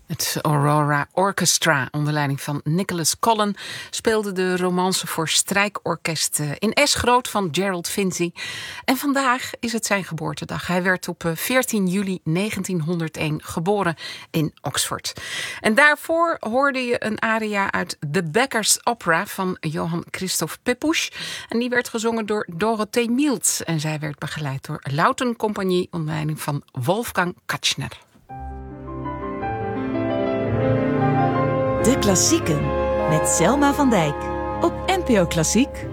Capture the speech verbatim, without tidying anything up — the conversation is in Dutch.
Het Aurora Orchestra onder leiding van Nicholas Collin speelde de romance voor strijkorkest in S groot van Gerald Finzi. En vandaag is het zijn geboortedag. Hij werd op veertien juli negentienhonderdéén geboren in Oxford. En daarvoor hoorde je een aria uit The Beggar's Opera van Johann Christoph Pepusch. En die werd gezongen door Dorothee Mielt. En zij werd begeleid door Lauten Compagnie onder leiding van Wolfgang Katschner. De Klassieken met Selma van Dijk op N P O Klassiek.